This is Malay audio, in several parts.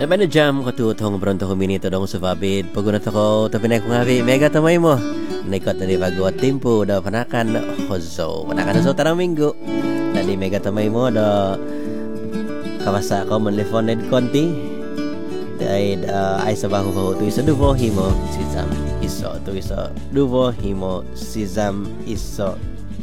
Naman na jam ko tutong bronto ko minito dong sa babid. Pagunat ako, tapi na ko ngabi, mega tamay mo. Naikot na di bago at timpo, da panakan hozo. Panakan na so tarang minggo. Dali mega tamay mo, da kawasa ko manlifoned konti. Dahil ay sa baho ko, ito isa duvo himo sisam iso. Ito isa duvo himo sisam iso.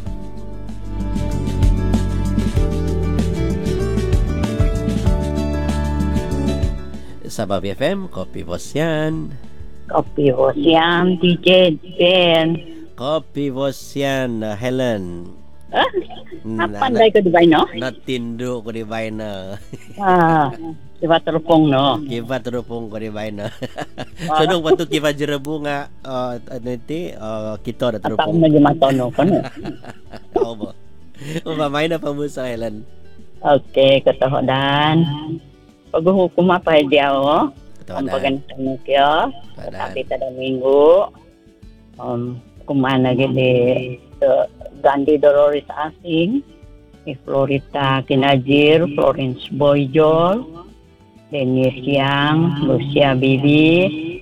Sa Babi FM, Kopi Boss yan. Kopi Boss yan, DJ Ben. Kopi Boss yan, Helen. Napanday ko di ba, no? Natindo ko di ba na. Diba terupong, no? Kiba terupong ko di ba na. So, nung pato kiba jirabu nga, ano iti, kito na terupong. Atang nagimatono ko, no? Oo ba? Umamay na pa mo sa Helen. Okay, katahodan. Paghuhukuma pa di ako. Ang pagantan mo kyo. Tapi tada minggu. Kumana gini. Gandhi Dolores Asing. Florita Kinajir. Florence Boyjol. Dennis Yang. Lucia Bibi.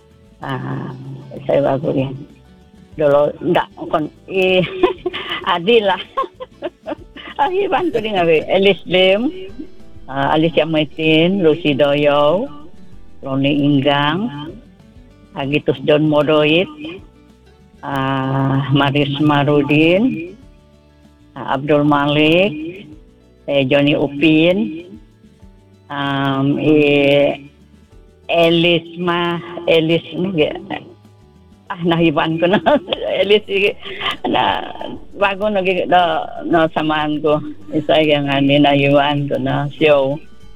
Saya bago rin. Dolo, enggak. Adil lah. Ahiban ko rin nga. Elis Lim. Alicia Maitin, Lucy Doyo, Roni Inggang, Agitus Don Modoit, Maris Marudin, Abdul Malik, Johnny Upin, Elis nahiban ko na Elis na bago na samaan ko isa yung nahiban ko na show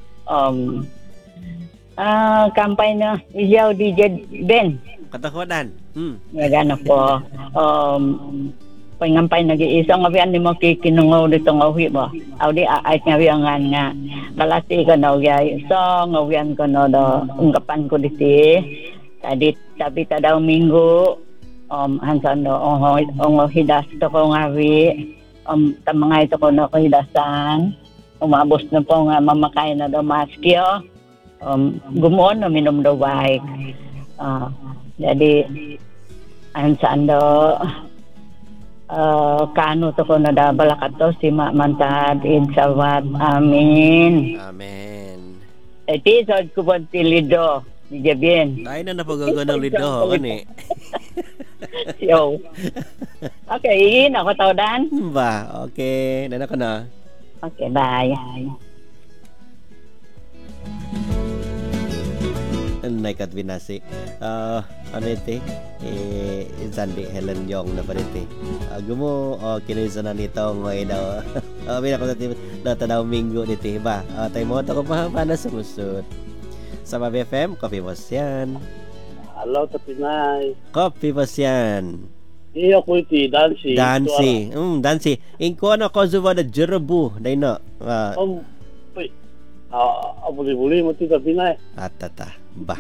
kampay na iyaw DJ Ben katakodan nagano po pangampay nag-iisa nga biyan ni mo kikinungaw dito nga uwi ba audi ayat nga biyan nga balati ko na uyay so nga biyan ko na ungkapan ko dito tadi tapi tada minggu hansan do hidas to ko ngawi tamangay to ko no hidasan umabos na po nga mamakay na do maskyo gumuon no minom do baik jadi hansan do kanu to ko na da balakato si mantad insawat amin eti so ko tilido DJ Ben. Dahil na napagagano lido ako ni. Yo. Okay, yun ako tawdan. Ba, okay. Nana ko na. Okay, bye. Naikat binasi. Ano ito? Zandi Helen Yong na pa ito. Gumo, kinisa na nito ngayon daw. Binako na tanaw minggo nito. Ba, tayo mo ito ko pa na sumusod. Sa Babi FM, Kopi Boss yan. Hello, Tapinay. Kopi Boss yan. Iyo ko iti, Dancy. Dancy. Inko na ko zuwa na jirabu. Dahil na. Buli-buli mo iti, Tapinay. Atata. Ba.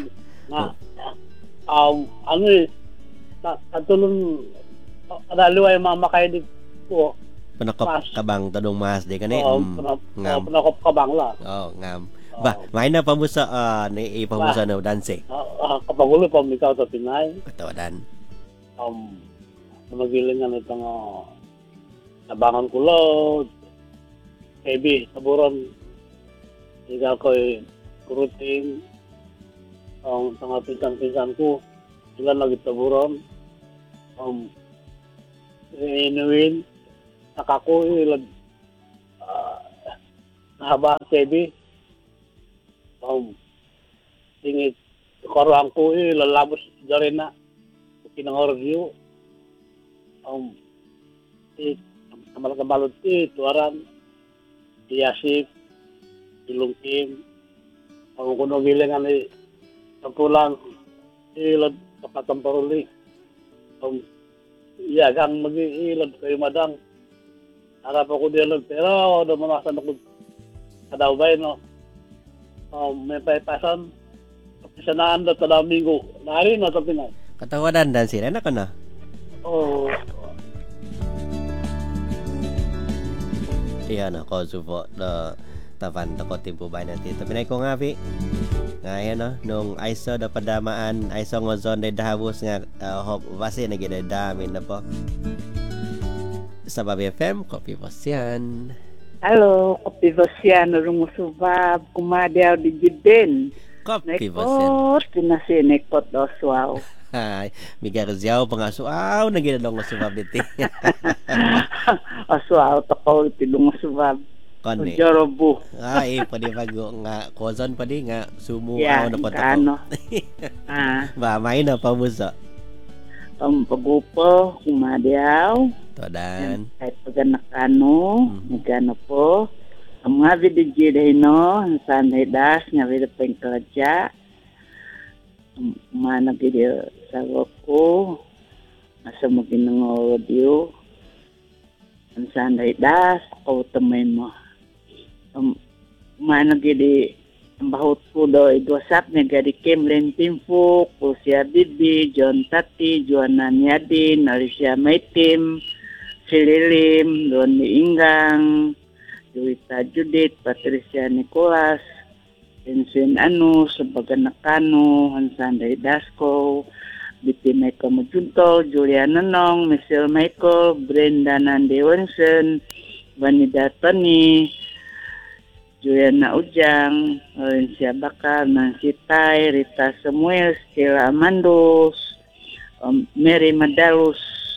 Ano katulong, naliwa yung mamakay dito po. Panakop kabang tadong mahas di ka ni. Ngam. Panakop kabang la. Ngam. Ba, may na pamusa ipamusa na danse. Kapagulo pa mikaw sa Pinay. Katawadan. Magilingan itong nabangan kulo. KB, saburon. Ikaw ko'y kuruting. Ang tanga pinsan-pinsan ko. Sila lagi saburon. Inuwin. Nakako ilag. Nahaba KB. Tingit korang ko lalabos dyan na kinang review kamal-kamalot tuaran Yasif Ilungkim kuno gilingan kapulang ilad kapatamparuli iyagang mag-ilad kayo madang harap ako diyan pero do mamasan ako kadawbay no may paipasan kapisanaan na tada minggu nari na sa Pinay katawadan dan sila na ka na iyan ako supo na tapan ko timpo ba natin tapi na ko nga Ngayon no, nung ISO da padamaan, ISO ngozon day dahabos nga hop base na gid damin na po. Sa Babi FM, Kopi Bosyan. Halo, kopi bosian rungu subab kumadiaw di jiden. Kopi Bosyan. Nekot, tinasi nekot oswaw. Ay, migarziaw pangasuaw na ginadong ko subab diti. Oswaw takaw tilungu subab. Kani. Jorobu. Ay, pwede bago nga kozon pwede nga sumuaw Ya, na po ano. Ba, may na pamusa. Pagupo, kumadiaw. Todan. Kahit paganakano, nagano po. Ang mga vidiji dahil no, ang sanay das, nga vida pengkalaja. Mana video sa ko, asa mo ginang audio. Ang sanay das, o tamay mo. Mana gidi, ang bahut po daw, idwasap niya gadi Kim Lentimpo, Lucia Bibi, John Tati, Joanna Nyadin, Alicia Maitim, Sililim, Doni Inggang, Juwita Judith, Patricia Nicolas, Vincent Anu, Sabagan Nakano, Hansanday Dasco, Biti Michael Mujunto, Julia Nanong, Michelle Michael, Brenda Nandi Wensen, Vanida Tony, Juliana Ujang, Valencia Bakar, Nancy Tai, Rita Samuel, Stella Amandos, Mary Madalus,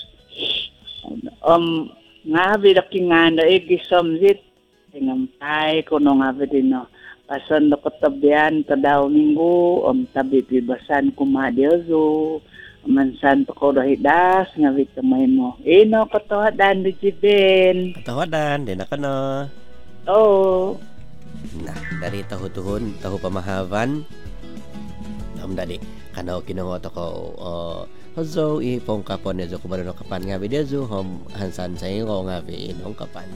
ngabi dakingan da igisomzit, tingam Tai, kuno ngabi din no. Pasan do katabian tadaw minggu, tabi pibasan kumadiozo, mansan to ko dahidas, ngabi kamay mo. Ino katawadan di jibin. Katawadan, din ako no. Oh. Nah, dari tahu-tuhun, tahu pamahavan. Dadi, kanaw kinangoto ko, hozo ipong kapon nezo ko no kapan nga video zo hom hansan sa ingo nga inong kapan.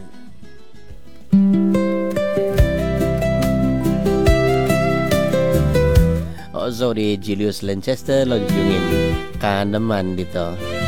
Ozo di Julius Lancaster lo jungin kan naman dito.